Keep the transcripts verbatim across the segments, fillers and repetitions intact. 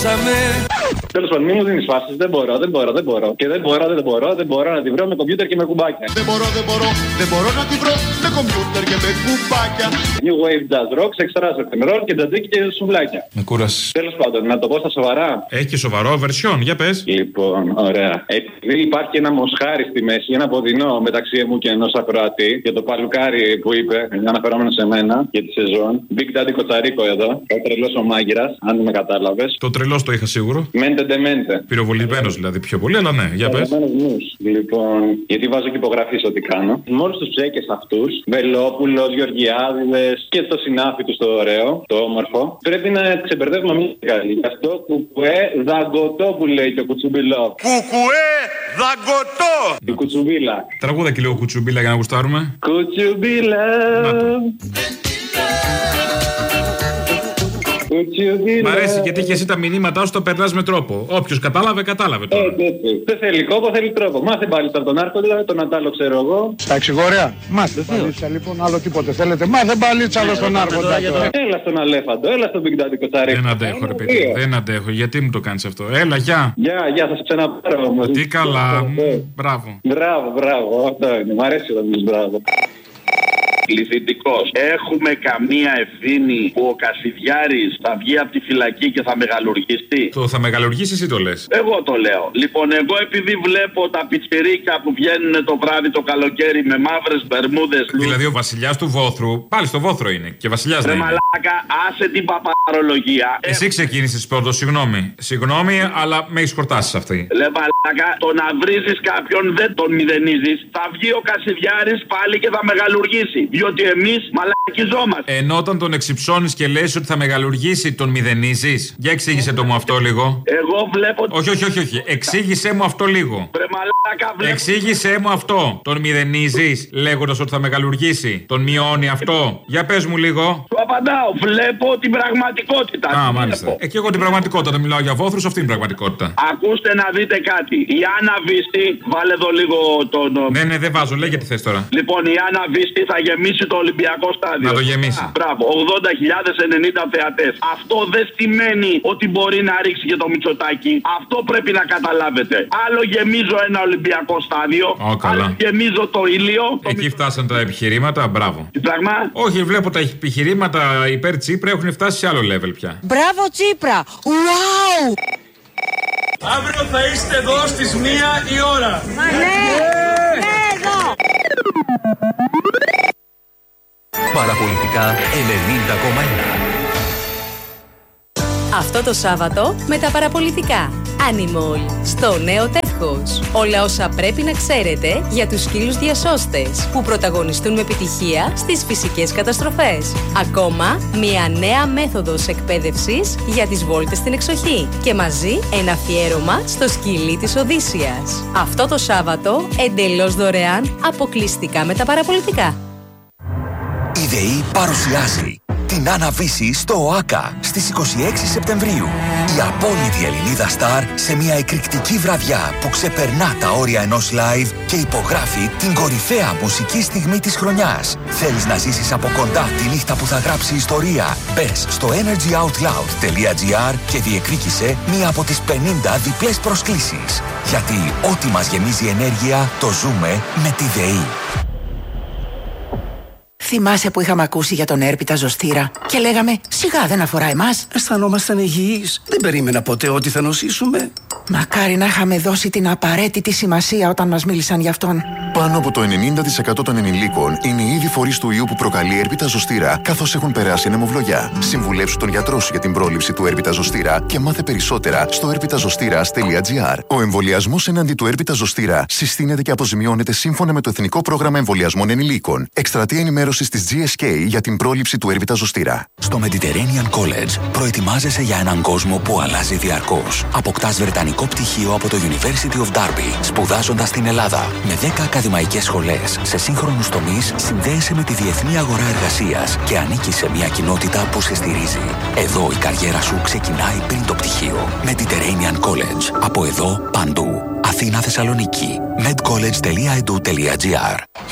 χάσαμε. Τέλος πάντων, μην μου δίνεις φάσεις. Δεν μπορώ, δεν μπορώ, δεν μπορώ. Και δεν μπορώ, δεν μπορώ, δεν μπορώ να τη βρω με κομπιούτερ και με κουμπάκια. Δεν μπορώ, δεν μπορώ, δεν μπορώ να τη βρω με κομπιούτερ και με κουμπάκια. New Wave Jazz Rock, εξτρά rock και τζατζίκι και σουβλάκια. Με κούρασες. Τέλος πάντων, να το πω στα σοβαρά. Έχει και σοβαρό version, για πες. Λοιπόν, ωραία. Επειδή υπάρχει ένα μοσχάρι στη μέση, ένα ποδινό μεταξύ μου και ενός ακροατή για το παλουκάρι που είπε, αναφερόμενο σε μένα για τη σεζόν. Big Daddy Κοτσαρίκο εδώ. Ο τρελός ο μάγειρας, αν με κατάλαβες. Το τρελός το είχα σίγουρο. Μέντε ντε μέντε. Πυροβολημένος δηλαδή πιο πολύ, αλλά ναι, για πες. Λοιπόν, γιατί βάζω και υπογραφή σε ό,τι κάνω. Με όλους τους ψέκες αυτούς, Βελόπουλος, Γεωργιάδηδες και το συνάφι του στο ωραίο, το όμορφο, πρέπει να ξεμπερδεύουμε μια καλή. Γι' αυτό κουκουέ δαγκωτό που λέει και ο Κουτσουμπιλό. Κουκουέ δαγκωτό! Η Κουτσουμπίλα. Τραγούδα και λίγο Κουτσουμπίλα για να γουστάρουμε. Κουτσουμπίλα. Μ' αρέσει γιατί είχε εσύ τα μηνύματά σου, το περνάς με τρόπο. Όποιος κατάλαβε, κατάλαβε τώρα. Ε, δεν θέλει κόπο, θέλει τρόπο. Μάθε πάλι από τον Άρκο, δηλαδή τον Αντάλο ξέρω εγώ. Στα εξηγόρια. Μάθε παλίτσα λοιπόν, άλλο τίποτε θέλετε. Μάθε παλίτσα άλλο στον Άρκο. Έλα στον Αλέφαντο, έλα στον Big Daddy Κοτσαρίκο. Δεν αντέχω, ρε παιδί. Δεν αντέχω. Γιατί μου το κάνεις αυτό. Έλα, γεια. Γεια, γεια, θα σε ξαναπάρω όμως. Τι καλά. Μπράβο. Μπράβο, μπράβο. Αυτό είναι. Μ' αρέσει όταν μιλάς μπράβο. Πληθυντικός. Έχουμε καμία ευθύνη που ο Κασιδιάρης θα βγει από τη φυλακή και θα μεγαλουργήσει? Το θα μεγαλουργήσει, εσύ το λες. Εγώ το λέω. Λοιπόν, εγώ επειδή βλέπω τα πιτσιρίκια που βγαίνουν το βράδυ το καλοκαίρι με μαύρες μπερμούδες. Δηλαδή ο βασιλιάς του Βόθρου, πάλι στο Βόθρο είναι. Και βασιλιάς δεν είναι. Μαλάκα, άσε την παπαρολογία. Εσύ ξεκίνησες πρώτο, συγγνώμη. Συγγνώμη, αλλά με έχεις χορτάσει αυτή. Λε μαλάκα, το να βρίζεις κάποιον δεν τον μηδενίζεις. Θα βγει ο Κασιδιάρης πάλι και θα μεγαλουργήσει. Διότι εμείς μαλακιζόμαστε. Ενώ όταν τον εξυψώνεις και λες ότι θα μεγαλουργήσει, τον μηδενίζεις. Για εξήγησε το μου αυτό λίγο. Εγώ βλέπω. Όχι, όχι, όχι, όχι. Εξήγησέ μου αυτό λίγο. Βρε μαλάκα, βλέπω. Εξήγησέ μου αυτό. Τον μηδενίζεις λέγοντας ότι θα μεγαλουργήσει. Τον μειώνει αυτό. Για πες μου λίγο. Του απαντάω. Βλέπω την πραγματικότητα. Α, μάλιστα. Ε, και εγώ την πραγματικότητα. Όταν μιλάω για Βόθρους, αυτή είναι η πραγματικότητα. Ακούστε να δείτε κάτι. Η Άννα Βίστη, βάλε εδώ λίγο τον. Ναι, ναι, δεν βάζω. Λέγε τι θες τώρα. Λοιπόν, η Άννα Βίστη θα γεμίσει το Ολυμπιακό στάδιο. Να το γεμίσει. Α, μπράβο, ογδόντα χιλιάδες ενενήντα θεατές. Αυτό δεν σημαίνει ότι μπορεί να ρίξει και το Μητσοτάκι. Αυτό πρέπει να καταλάβετε. Άλλο γεμίζω ένα Ολυμπιακό στάδιο. Oh, άλλο γεμίζω το ήλιο. Εκεί το... φτάσαν τα επιχειρήματα, μπράβο. Τι πράγμα? Όχι, βλέπω τα επιχειρήματα υπέρ Τσίπρα έχουν φτάσει σε άλλο level πια. Μπράβο Τσίπρα! Wow! Αύριο θα είστε εδώ στις μία η ώρα. Μα ναι! Ναι, εδώ! Παραπολιτικά ενενήντα κόμμα ένα. Αυτό το Σάββατο με τα παραπολιτικά. Animal στο νέο τεύχος. Όλα όσα πρέπει να ξέρετε για τους σκύλους διασώστες που πρωταγωνιστούν με επιτυχία στις φυσικές καταστροφές. Ακόμα μια νέα μέθοδος εκπαίδευσης για τις βόλτες στην εξοχή. Και μαζί ένα αφιέρωμα στο σκυλί της Οδύσσιας. Αυτό το Σάββατο εντελώς δωρεάν, αποκλειστικά με τα παραπολιτικά. Η ΔΕΗ παρουσιάζει την Άννα Βύση στο ΟΑΚΑ στις είκοσι έξι Σεπτεμβρίου. Η απόλυτη Ελληνίδα στάρ σε μια εκρηκτική βραδιά που ξεπερνά τα όρια ενός live και υπογράφει την κορυφαία μουσική στιγμή της χρονιάς. Θέλεις να ζήσεις από κοντά τη νύχτα που θα γράψει ιστορία? Μπες στο energy out loud τελεία gr και διεκδίκησε μία από τις πενήντα διπλές προσκλήσεις. Γιατί ό,τι μας γεμίζει ενέργεια το ζούμε με τη ΔΕΗ. Θυμάσαι που είχαμε ακούσει για τον έρπιτα ζωστήρα και λέγαμε σιγά δεν αφορά εμάς? Αισθανόμασταν υγιείς. Δεν περίμενα ποτέ ότι θα νοσήσουμε. Μακάρι να είχαμε δώσει την απαραίτητη σημασία όταν μας μίλησαν γι' αυτόν. Πάνω από το ενενήντα τοις εκατό των ενηλίκων είναι ήδη φορείς του ιού που προκαλεί έρπιτα ζωστήρα, καθώς έχουν περάσει ανεμοβλογιά. Συμβουλεύσου τον γιατρό σου για την πρόληψη του έρπιτα ζωστήρα και μάθε περισσότερα στο έρπιτα ζωστήρας τελεία gr. Ο εμβολιασμός εναντί του έρπιτα ζωστήρα συστήνεται και αποζημιώνεται σύμφωνα με το Εθνικό Πρόγραμμα Εμβολιασμών Ενηλίκων. Εκστρατεία ενημέρωσης της τζι ες κέι για την πρόληψη του έρπιτα ζωστήρα. Στο Mediterranean College προετοιμάζεσαι για έναν κόσμο που αλλάζει διαρκώς. Αποκτάς βρετανικό πτυχίο από το University of Derby, σπουδάζοντας στην Ελλάδα. Με δέκα ακαδημαϊκές σχολές σε σύγχρονους τομείς, συνδέεσαι με τη διεθνή αγορά εργασίας και ανήκεις σε μια κοινότητα που σε στηρίζει. Εδώ η καριέρα σου ξεκινάει πριν το πτυχίο. Mediterranean College. Από εδώ παντού. Αθήνα, Θεσσαλονίκη. medcollege τελεία e d u τελεία gr.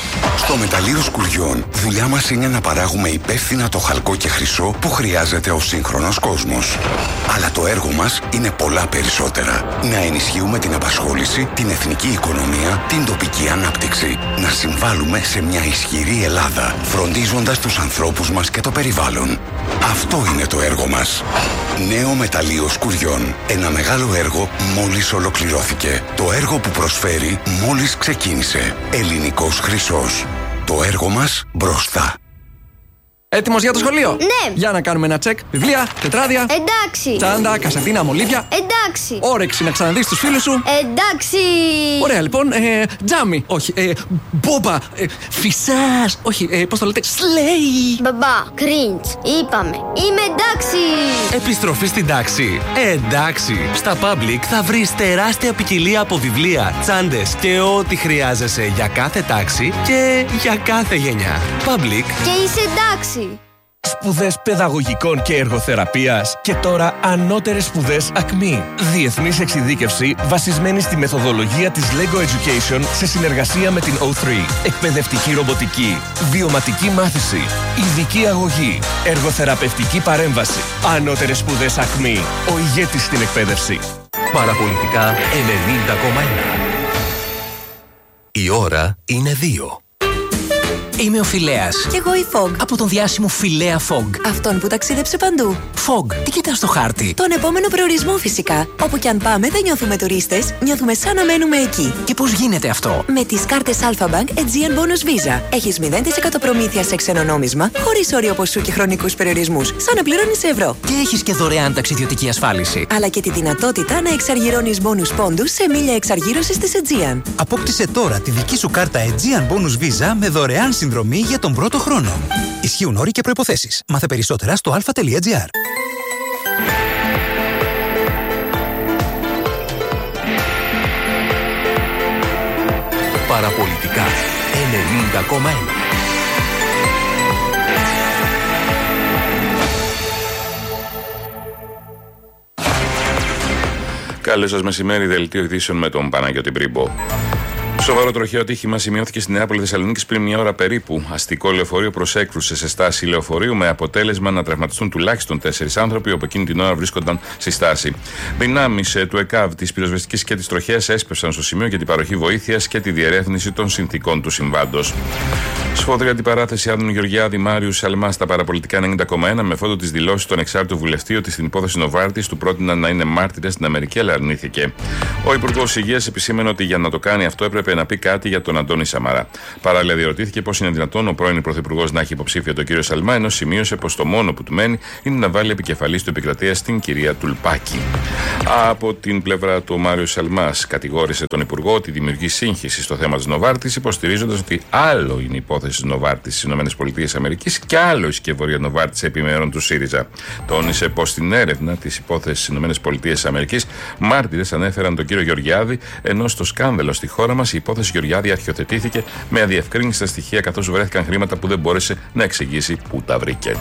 Στο μεταλλείο Σκουριών, δουλειά μας είναι να παράγουμε υπεύθυνα το χαλκό και χρυσό που χρειάζεται ο σύγχρονος κόσμος. Αλλά το έργο μας είναι πολλά περισσότερα. Να ενισχύουμε την απασχόληση, την εθνική οικονομία, την τοπική ανάπτυξη. Να συμβάλλουμε σε μια ισχυρή Ελλάδα, φροντίζοντας τους ανθρώπους μας και το περιβάλλον. Αυτό είναι το έργο μας. Νέο μεταλλείο Σκουριών. Ένα μεγάλο έργο μόλις ολοκληρώθηκε. Το έργο που προσφέρει μόλις ξεκίνησε. Ελληνικός χρυσός. Το έργο μας μπροστά. Έτοιμος για το σχολείο? Ναι. Για να κάνουμε ένα τσεκ. Βιβλία, τετράδια. Εντάξει. Τσάντα, κασετίνα, μολύβια. Εντάξει. Όρεξη να ξαναδείς τους φίλους σου. Εντάξει. Ωραία, λοιπόν. Ε, τζάμι. Όχι. Ε, μπόμπα. Ε, φυσάς. Όχι. Ε, πώς το λέτε? Σλέι. Μπαμπά. Κριντς. Είπαμε. Είμαι εντάξει. Επιστροφή στην τάξη. Ε, εντάξει. Στα Public θα βρεις τεράστια ποικιλία από βιβλία, τσάντες και ό,τι χρειάζεσαι για κάθε τάξη και για κάθε γενιά. Public. Και είσαι εντάξει. Σπουδές παιδαγωγικών και εργοθεραπείας και τώρα ανώτερες σπουδές ΑΚΜΗ. Διεθνής εξειδίκευση βασισμένη στη μεθοδολογία της Lego Education σε συνεργασία με την ο θρι. Εκπαιδευτική ρομποτική, βιωματική μάθηση, ειδική αγωγή, εργοθεραπευτική παρέμβαση. Ανώτερες σπουδές ΑΚΜΗ. Ο ηγέτης στην εκπαίδευση. Παραπολιτικά ενενήντα κόμμα ένα. Η ώρα είναι δύο. Είμαι ο Φιλέας. Κι εγώ η Fog. Από τον διάσημο Φιλέα Fog. Αυτόν που ταξίδεψε παντού. Fog, τι κοιτάς στο χάρτη? Τον επόμενο προορισμό φυσικά. Όπου κι αν πάμε δεν νιώθουμε τουρίστες, νιώθουμε σαν να μένουμε εκεί. Και πώς γίνεται αυτό? Με τις κάρτες Alphabank Aegean Bonus Visa. Έχεις μηδέν τοις εκατό προμήθεια σε ξένο νόμισμα, χωρίς όριο ποσού και χρονικούς περιορισμούς. Σαν να πληρώνεις σε ευρώ. Και έχεις και δωρεάν ταξιδιωτική ασφάλιση. Αλλά και τη δυνατότητα να εξαργυρώνεις bonus πόντους σε μίλια εξαργύρωσης της Aegean. Απόκτησε τώρα τη δική σου κάρτα Aegean Bonus Visa με δωρεάν συνδρομή για τον πρώτο χρόνο. Ισχύουν όροι και προϋποθέσεις. Μάθε περισσότερα στο αλφα τελεία τζι άρ. Παραπολιτικά ενενήντα κόμμα ένα. Καλό σας μεσημέρι, δελτίο ειδήσεων με τον Παναγιώτη Μπρίμπο. Σοβαρό τροχαίο ατύχημα σημειώθηκε στην Νεάπολη Θεσσαλονίκης πριν μια ώρα περίπου. Αστικό λεωφορείο προσέκρουσε σε στάση λεωφορείου με αποτέλεσμα να τραυματιστούν τουλάχιστον τέσσερις άνθρωποι που από εκείνη την ώρα βρίσκονταν στη στάση. Δυνάμεις του ΕΚΑΒ, της πυροσβεστικής και της τροχέας έσπευσαν στο σημείο για την παροχή βοήθειας και τη διερεύνηση των συνθηκών του συμβάντος. Σφόδρη αντιπαράθεση Άδωνου Γεωργιάδη Μάριου Σαλμά στα παραπολιτικά ενενήντα κόμμα ένα με φόντο τις δηλώσεις του ανεξάρτητου βουλευτή ότι στην υπόθεση Νοβάρτης του πρότειναν να είναι μάρτυρες στην Αμερική, αλλά αρνήθηκε. Ο Υπουργός Υγείας επισήμενε ότι για να το κάνει αυτό έπρεπε να πει κάτι για τον Αντώνη Σαμαρά. Παράλληλα, διερωτήθηκε πώς είναι δυνατόν ο πρώην Πρωθυπουργός να έχει υποψήφιο τον κύριο Σαλμά, ενώ σημείωσε πως το μόνο που του μένει είναι να βάλει επικεφαλής του επικρατεία στην κυρία Τουλπάκη. Από την πλευρά του, ο Μάριος Σαλμάς κατηγόρησε τον Υπουργό ότι δημιουργεί σύγχυση στο θέμα της Νοβάρτης, υποστηρίζοντας ότι άλλο είναι η υπόθεση της Νοβάρτης στις ΗΠΑ και άλλο η σκευωρία Νοβάρτης επιμέρων του ΣΥΡΙΖΑ. Τόνισε πως στην έρευνα της υπόθεσης στις ΗΠΑ μάρτυρες ανέφεραν τον κύριο Γεωργιάδη, ενώ στο σκάνδαλο στη χώρα μας η υπόθεση Γεωργιάδη αρχιοθετήθηκε με αδιευκρίνηστα στοιχεία, καθώς βρέθηκαν χρήματα που δεν μπόρεσε να εξηγήσει πού τα βρήκε.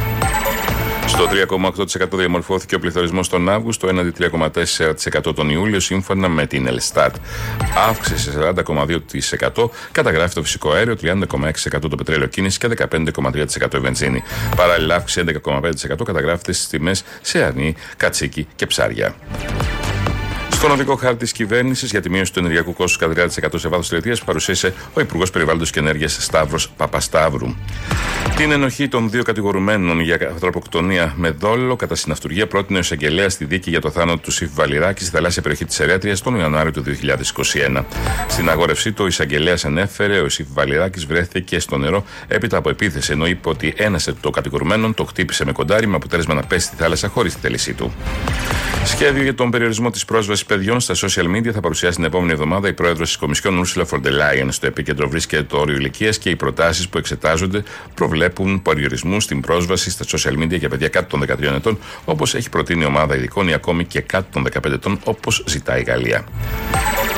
Στο τρία κόμμα οκτώ τοις εκατό διαμορφώθηκε ο πληθωρισμός τον Αύγουστο, έναντι τρία κόμμα τέσσερα τοις εκατό τον Ιούλιο, σύμφωνα με την Ελστάτ. Αύξηση σε σαράντα κόμμα δύο τοις εκατό καταγράφει το φυσικό αέριο, τριάντα κόμμα έξι τοις εκατό το πετρέλαιο κίνηση και δεκαπέντε κόμμα τρία τοις εκατό η βενζίνη. Παράλληλα, αύξηση έντεκα κόμμα πέντε τοις εκατό καταγράφεται στις τιμές σε αρνί, κατσίκι και ψάρια. Στον οδικό χάρτη της κυβέρνησης για τη μείωση του ενεργειακού κόστους κατά τριάντα τοις εκατό σε βάθος τριετίας παρουσίασε ο Υπουργός Περιβάλλοντος και Ενέργειας Σταύρος Παπασταύρου. Την ενοχή των δύο κατηγορουμένων για ανθρωποκτονία με δόλο κατά συναυτουργία πρότεινε ο εισαγγελέας στη δίκη για το θάνατο του Σιφ Βαλιράκη στη θαλάσσια περιοχή της Ερέτριας τον Ιανουάριο του δύο χιλιάδες είκοσι ένα. Στην αγόρευσή του, ο εισαγγελέας ανέφερε ο Σιφ Βαλιράκης βρέθηκε στο νερό έπειτα από επίθεση, ενώ είπε ότι ένας των κατηγορουμένων το χτύπησε με κοντάρι με αποτέλεσμα να πέσει στη θάλασσα χωρίς τη θέλησή του. Σχέδιο για τον περιορισμό της πρόσβασης παιδιών στα social media θα παρουσιάσει την επόμενη εβδομάδα η πρόεδρος της Κομισιόν Ursula von der Leyen. Στο επίκεντρο βρίσκεται το όριο ηλικίας και οι προτάσεις που εξετάζονται προβλέπουν περιορισμού στην πρόσβαση στα social media για παιδιά κάτω των δεκατριών ετών, όπως έχει προτείνει η ομάδα ειδικών, ή ακόμη και κάτω των δεκαπέντε ετών, όπως ζητάει η Γαλλία.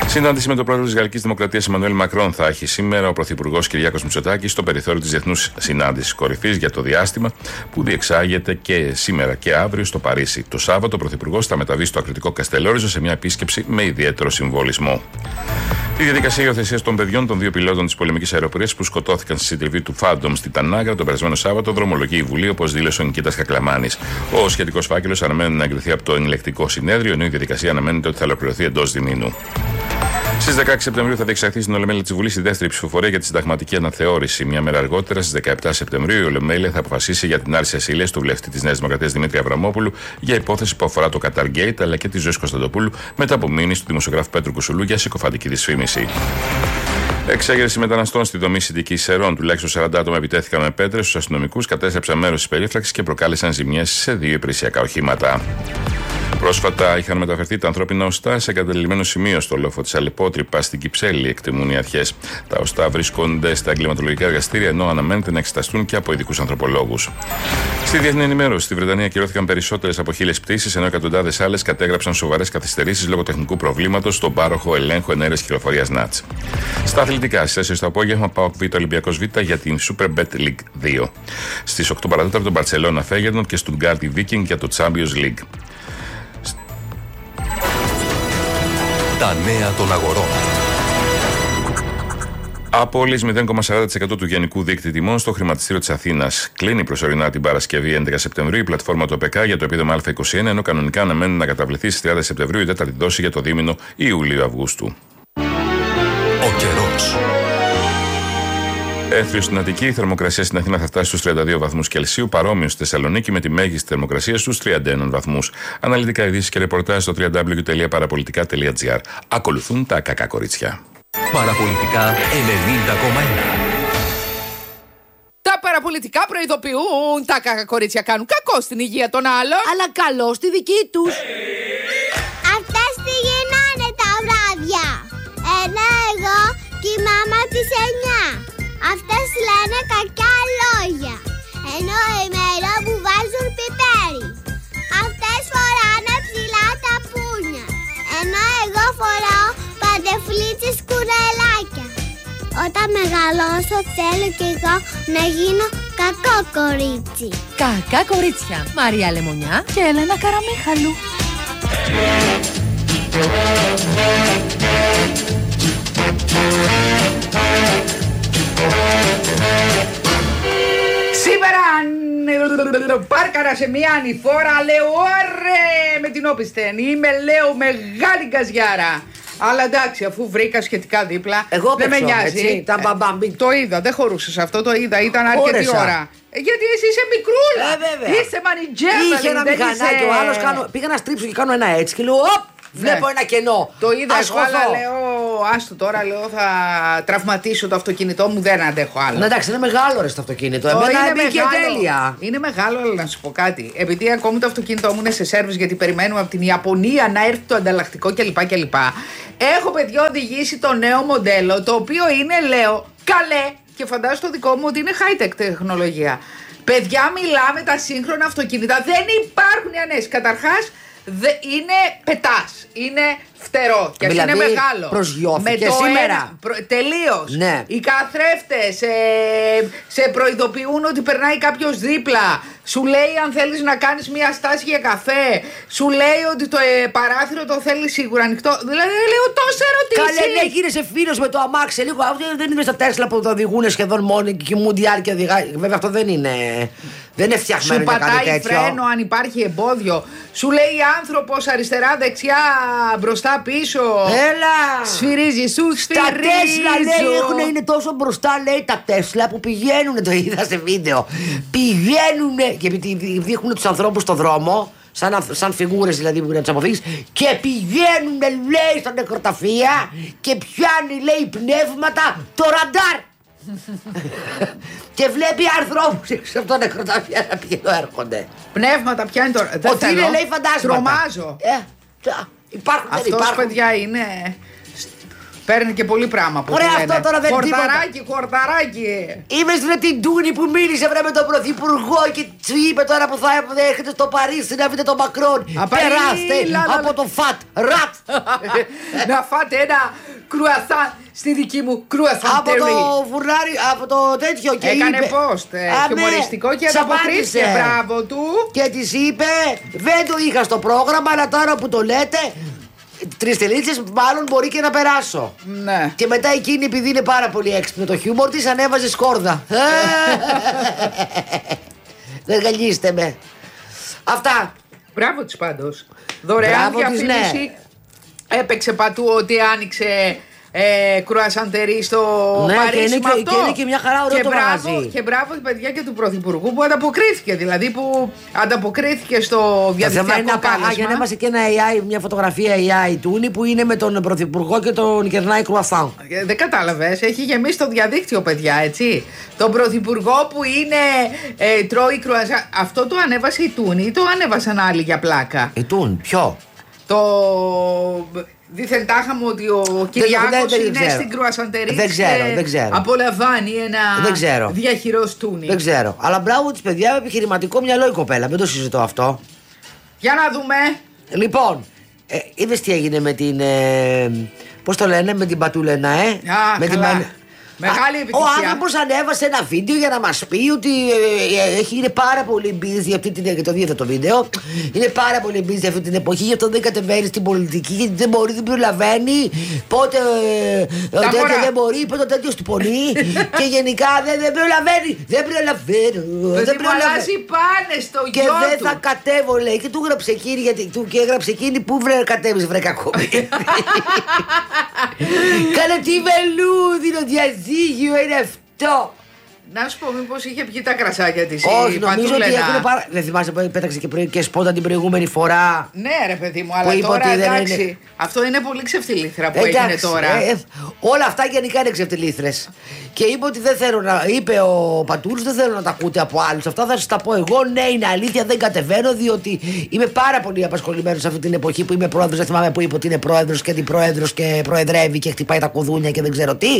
Συνάντηση με τον πρόεδρο της Γαλλικής Δημοκρατίας Εμμανουέλ Μακρόν θα έχει σήμερα ο πρωθυπουργός Κυριάκος Μητσοτάκης στο περιθώριο της Διεθνούς Συνάντησης Κορυφής για το διάστημα που διεξάγεται και σήμερα και αύριο στο Παρίσι. Το Σάββατο ο πρωθυπουργός θα μεταβεί στο ακριτικό Καστελόριζο σε μια επίσκεψη με ιδιαίτερο συμβολισμό. Η διαδικασία υιοθεσίας των παιδιών των δύο πιλότων της πολεμικής αεροπορίας που σκοτώθηκαν στη συντριβή του Φάντομ στη Τανάγρα τον περασμένο Σάββατο δρομολογεί η Βουλή, όπως δήλωσε ο Νικήτας Κακλαμάνης. Ο σχετικός φάκελος αναμένεται να εγκριθεί από το Ελεκτικό Συνέδριο, ενώ η διαδικασία αναμένεται ότι θα ολοκληρωθεί εντός διμήνου. Στις δεκαέξι Σεπτεμβρίου θα διεξαχθεί στην Ολομέλεια της Βουλής η δεύτερη ψηφοφορία για τη συνταγματική αναθεώρηση. Μια μέρα αργότερα, στις δεκαεπτά Σεπτεμβρίου, η Ολομέλεια θα αποφασίσει για την άρση ασυλίας του βουλευτή της Νέας Δημοκρατίας Δημήτρη Αβραμόπουλου για υπόθεση που αφορά το Qatar Gate αλλά και τη Ζωής Κωνσταντοπούλου μετά από μήνυση του δημοσιογράφου Πέτρου Κουσουλού για συκοφαντική δυσφήμιση. Εξέγερση μεταναστών στη δομή Συντικής Σερών. Τουλάχιστον σαράντα άτομα επιτέθηκαν με πέτρες στους αστυνομικούς, κατέστρεψαν μέρος της περίφραξης και προκάλεσαν ζημιές σε δύο υπηρεσιακά οχήματα. Πρόσφατα είχαν μεταφερθεί τα ανθρώπινα οστά σε εγκαταλειμμένο σημείο στο λόφο της Αλεπότρυπας στην Κυψέλη, εκτιμούν οι αρχές. Τα οστά βρίσκονται στα εγκληματολογικά εργαστήρια, ενώ αναμένεται να εξεταστούν και από ειδικούς ανθρωπολόγους. Στη διεθνή ενημέρωση, στη Βρετανία ακυρώθηκαν περισσότερες από χίλιες πτήσεις, ενώ εκατοντάδες άλλες κατέγραψαν σοβαρές καθυστερήσεις λόγω τεχνικού προβλήματος στον πάροχο ελέγχου ενέργειας κυκλοφορίας νατς. Στα αθλητικά, στις τέσσερις το απόγευμα, ΠΑΟΚ Β Ολυμπιακός Β για την Superbet League δύο. Στις οκτώ παρά τέταρτο, Μπαρτσελόνα Φέγερντον και Stuttgart Viking για το Champions League. Τα νέα των αγορών. Απόλυες μηδέν κόμμα σαράντα τοις εκατό του γενικού δείκτη τιμών στο χρηματιστήριο της Αθήνας. Κλείνει προσωρινά την Παρασκευή έντεκα Σεπτεμβρίου η πλατφόρμα του ΟΠΕΚΑ για το επίδομα Α είκοσι ένα, ενώ κανονικά αναμένει να καταβληθεί στις τριάντα Σεπτεμβρίου η τέταρτη δόση για το δίμηνο Ιουλίου-Αυγούστου. Ο καιρός. Έθριο στην Αττική, η θερμοκρασία στην Αθήνα θα φτάσει στους τριάντα δύο βαθμούς Κελσίου, παρόμοιο στη Θεσσαλονίκη με τη μέγιστη θερμοκρασία στους τριάντα ένα βαθμούς. Αναλυτικά ειδήσεις και ρεπορτάζ στο double-u double-u double-u τελεία παραπολιτικά τελεία τζι άρ. Ακολουθούν τα κακά κορίτσια. Παραπολιτικά ενενήντα κόμμα ένα. Τα παραπολιτικά προειδοποιούν. Τα κακά κορίτσια κάνουν κακό στην υγεία των άλλων, αλλά καλό στη δική τους. Αυτές τι γίνανε τα βράδια. Ένα εγώ και η μάμα της εννιά. Αυτές λένε κακιά λόγια, ενώ ημέρα που βάζουν πιπέρι. Αυτές φοράνε ψηλά τα πούνια, ενώ εγώ φοράω παντεφλίτσες κουρελάκια. Όταν μεγαλώσω θέλω κι εγώ να γίνω κακό κορίτσι. Κακά κορίτσια. Μαρία Λεμονιά και Έλενα Καραμίχαλου. Σήμερα πάρκαρα σε μια ανηφόρα, λέω ωρε με την όπισθεν. Είμαι, λέω, μεγάλη γκαζιάρα. Αλλά εντάξει, αφού βρήκα σχετικά δίπλα, εγώ δεν πέξω, με νοιάζει. Έτσι, τα μπαμπάμπι. Το είδα, δεν χωρούσε αυτό, το είδα, ήταν αρκετή Όρεσα. ώρα. Ε, γιατί εσύ είσαι μικρούλα. Ε, βέβαια. Είσαι μανιτζέρ. Είχε ένα μηχανάκι, ο άλλος κάνω, πήγα να στρίψω και κάνω ένα έτσι και λέω οπ, βλέπω Ναι. ένα κενό. Το είδα εγώ, Ασχολώ. αλλά λέω, άστο τώρα, λέω, θα τραυματίσω το αυτοκίνητό μου, δεν αντέχω άλλο. Να εντάξει, είναι μεγάλο ρε στο αυτοκίνητο. Το Εμένα είναι μπήκε μεγάλο. τέλεια. Είναι μεγάλο, αλλά να σου πω κάτι. Επειδή ακόμη το αυτοκίνητό μου είναι σε σέρβις, γιατί περιμένουμε από την Ιαπωνία να έρθει το ανταλλακτικό κλπ. κλπ. Έχω, παιδιά, οδηγήσει το νέο μοντέλο, το οποίο είναι, λέω, καλέ. Και φαντάζομαι το δικό μου ότι είναι high-tech τεχνολογία. Παιδιά, μιλάμε τα σύγχρονα αυτοκίνητα. Δεν υπάρχουν οι ανές. Καταρχάς, δε, είναι πετάς. Είναι φτερό. Και Δηλαδή, είναι μεγάλο. προσγειώθηκε το σήμερα. ένα- προ, τελείως. Ναι. Οι καθρέφτες ε, σε προειδοποιούν ότι περνάει κάποιος δίπλα. Σου λέει αν θέλεις να κάνεις μια στάση για καφέ. Σου λέει ότι το ε, παράθυρο το θέλει σίγουρα ανοιχτό. Δηλαδή λέω τόσα ερωτήσεις. Καλέ, ναι, γίνεσαι φίλος με το αμάξι. Λίγο, αυτό δεν είναι στα Τέσλα που το οδηγούν σχεδόν μόνοι και κοιμούνται οι άλλοι και οδηγάει. Βέβαια αυτό δεν είναι. Δεν είναι φτιαχμένο Σου για κάτι πατάει τέτοιο. φρένο αν υπάρχει εμπόδιο. Σου λέει άνθρωπος αριστερά, δεξιά, μπροστά, πίσω. Έλα! Σφυρίζει, σου σφυρίζω. Τα Τέσλα λέει έχουν, είναι τόσο μπροστά, λέει τα Τέσλα που πηγαίνουν. Το είδα σε βίντεο. Πηγαίνουν και επειδή δείχνουν τους ανθρώπους στον δρόμο, σαν, σαν φιγούρες δηλαδή που να τους αποφύγεις, και πηγαίνουν, λέει, στα νεκροταφεία και πιάνει, λέει, πνεύματα το ραντάρ. Και βλέπει ανθρώπους έξω από τα νεκροταφεία να πηγαίνουν, έρχονται. Πνεύματα πιάνει τώρα. Δεν Ότι θέλω. είναι, λέει, φαντάσματα. Τρομάζω. Ε, τα- υπάρχουν, δεν Αυτός, υπάρχουν. παιδιά, είναι. Παίρνει και πολύ πράγμα που ωραία, λένε. αυτό τώρα δεν Χορταράκι, χορταράκι. Είμαι βρε την Τούνη που μίλησε βρε με τον Πρωθυπουργό και του είπε τώρα που θα έρχεται στο Παρίσι να δείτε τον Μακρόν. Περάστε από το φατ ρατ. Να φάτε ένα κρουασάν στη δική μου κρουασάν. Από το φουρνάρι, από το τέτοιο και έκανε είπε, post ε, χιουμοριστικό και ανταποκρίθηκε. Μπράβο του. Και της είπε δεν το είχα στο πρόγραμμα, αλλά τώρα που το λέτε τρεις τελίτσες, μάλλον μπορεί και να περάσω. Ναι. Και μετά εκείνη, επειδή είναι πάρα πολύ έξυπνο το χιούμορ της, ανέβαζε σκόρδα. Δεν γαλίστε με. Αυτά. Μπράβο της πάντως. Δωρεάν διαφήμιση. Ναι. Έπαιξε πατού ότι άνοιξε ε, κρουασαντερί στο ναι, Παρίσι. Και είναι και, αυτό. Και είναι και μια χαρά ωραίο και το μπράβο, μαγαζί. Και μπράβο παιδιά και του Πρωθυπουργού που ανταποκρίθηκε. Δηλαδή που ανταποκρίθηκε στο διαδικτυακό κάλεσμα. Α, για να είμαστε και ένα έι άι, μια φωτογραφία έι άι Τούνη που είναι με τον Πρωθυπουργό και τον κερνάει κρουασάν. Ε, δεν κατάλαβες, έχει γεμίσει το διαδίκτυο παιδιά, έτσι. Τον Πρωθυπουργό που είναι ε, τρώει κρουασάν. Αυτό το ανέβασε η Τούνη ή το ανέβασαν άλλοι για πλάκα? Η Τούνη, ποιο? Το... Δήθεν τάχα μου ότι ο Κυριάκος είναι ξέρω. στην κρουασαντερή. Δεν ξέρω, δεν ξέρω. Απολαμβάνει ένα διαχειρός Τούνη. Δεν ξέρω. Αλλά μπράβο της παιδιά, επιχειρηματικό μυαλό η κοπέλα. Δεν το συζητώ αυτό. Για να δούμε. Λοιπόν, ε, είδες τι έγινε με την. Ε, πώς το λένε, με την Πατούλαινα, ε? Α, με καλά. την... Μεγάλη επιτυχία. Ο άνθρωπος ανέβασε ένα βίντεο για να μας πει ότι ε, ε, είναι πάρα πολύ busy αυτή την. Και το δείτε το βίντεο. Είναι πάρα πολύ busy αυτή την εποχή, γι' αυτό δεν κατεβαίνει στην πολιτική, γιατί δεν μπορεί, δεν προλαβαίνει. Πότε ε, ο τέτοιο δεν μπορεί, πότε ο τέτοιο του πονεί. Και γενικά δεν, δεν προλαβαίνει. Δεν προλαβαίνω. Δεν προλαβαίνει. Πάνε στο γιο και του. δεν θα κατέβω, λέει. Και του έγραψε εκείνη, γιατί του και έγραψε εκείνη που βρε κατέβεις, βρε κακόμη. Κάνε τι βελούδινο διαζύγιο είναι αυτό. Να σου πω, μήπως είχε πιει τα κρασάκια της? Όχι, νομίζω ότι έχουν πάρα. Δεν θυμάσαι που πέταξε και, προ... και σπότα την προηγούμενη φορά. Ναι, ρε παιδί μου, αλλά τώρα εντάξει. Είναι... Αυτό είναι πολύ ξεφτιλήθρα που έγινε τώρα. Ε, ε, όλα αυτά γενικά είναι ξεφτιλήθρες. Και είπε ότι δεν θέλω να. Είπε ο Πατούλης, δεν θέλω να τα ακούτε από άλλους. Αυτά θα σας τα πω εγώ. Ναι, είναι αλήθεια, δεν κατεβαίνω, διότι είμαι πάρα πολύ απασχολημένος σε αυτή την εποχή που είμαι πρόεδρος. Δεν θυμάμαι που είπε ότι είναι πρόεδρος και αντιπρόεδρος και προεδρεύει και χτυπάει τα κουδούνια και δεν ξέρω τι.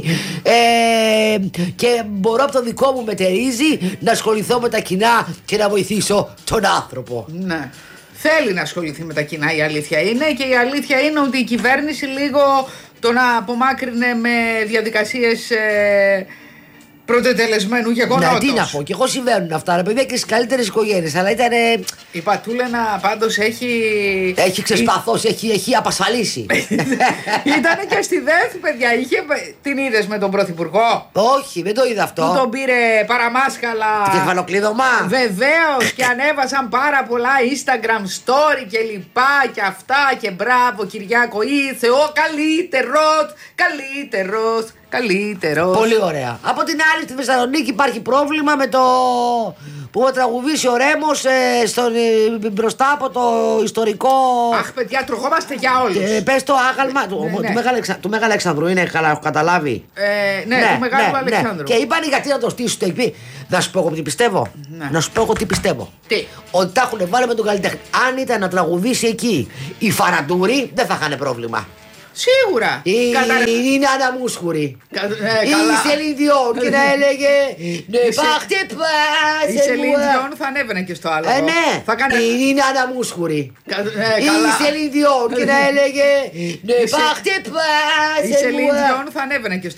Ε, και μπορώ από το δικό μου μετερίζει να ασχοληθώ με τα κοινά και να βοηθήσω τον άνθρωπο. Ναι. Θέλει να ασχοληθεί με τα κοινά, η αλήθεια είναι. Και η αλήθεια είναι ότι η κυβέρνηση λίγο τον απομάκρυνε με διαδικασίες ε, πρωτετελεσμένου γεγονότος. Ναι, τι να πω, και εγώ συμβαίνουν αυτά, ρε παιδιά, και στις καλύτερες οικογένειες. Αλλά ήταν. Η Πατούλαινα πάντως έχει. Έχει ξεσπαθώσει, έχει, έχει απασφαλίσει. Ήτανε και στη ΔΕΘ, παιδιά. Είχε... Την είδες με τον Πρωθυπουργό? Όχι, δεν το είδα αυτό. Που τον πήρε παραμάσκαλα. Και κεφαλοκλείδωμα. Βεβαίως, και ανέβασαν πάρα πολλά Instagram story και λοιπά και αυτά. Και μπράβο, Κυριάκο, είσαι ο καλύτερος. Καλύτερος. Καλύτερος. Πολύ ωραία. Από την άλλη, στη Θεσσαλονίκη υπάρχει πρόβλημα με το που θα τραγουδήσει ο Ρέμος ε, στον, ε, μπροστά από το ιστορικό. Αχ, παιδιά, τρογόμαστε για όλους. Ε, πες το άγαλμα του, ναι, του, ναι. του, Μέγα, του Μέγα Αλεξανδρού, είναι καλά, έχω καταλάβει. Ε, ναι, ναι, του Μεγάλου ναι, Αλεξάνδρου. Ναι. Και είπαν γιατί να το στήσουν. Το είπε. Να σου πω εγώ τι πιστεύω. Ναι. Να σου πω εγώ τι πιστεύω. Τι? Ότι τα έχουν βάλει με τον καλλιτέχνη. Αν ήταν να τραγουδήσει εκεί η Φαραντούρη, δεν θα είχαν πρόβλημα. Σίγουρα. Η... Κατα... Είναι αναμούσχουρη. Κα... Ε, η Σελινδιόν και να έλεγε ναι, πάρτε πας. Η Σελινδιόν θα ανέβαινε και στο άλλο. Ε, ναι. Θα κάνε... Είναι αναμούσχουρη. Κα... Ε, η Σελινδιόν και να έλεγε ναι, πάρτε πας. Η Σελινδιόν θα ανέβαινε και στο